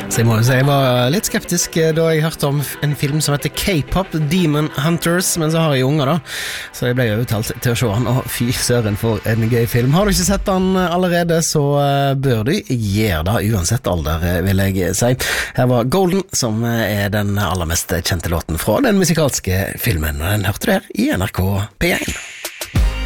Så jeg må jo si jeg var litt skeptisk da jeg hørte om en film som heter K-Pop Demon Hunters, men så har jeg unger da, så jeg ble jo uttalt til å se han, og fy søren for en gøy film. Har du ikke sett han allerede, så bør du gjøre det, uansett alder, vil jeg si. Her var Golden, som er den aller mest kjente låten fra den musikalske filmen, og den hørte du her i NRK P1.